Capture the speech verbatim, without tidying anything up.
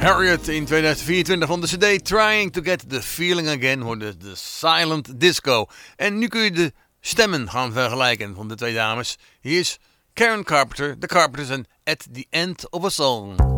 Harriet in tweeduizend vierentwintig van de cd Trying to Get the Feeling Again hoorde de Silent Disco. En nu kun je de stemmen gaan vergelijken van de twee dames. Hier is Karen Carpenter, The Carpenters en At the End of a Song.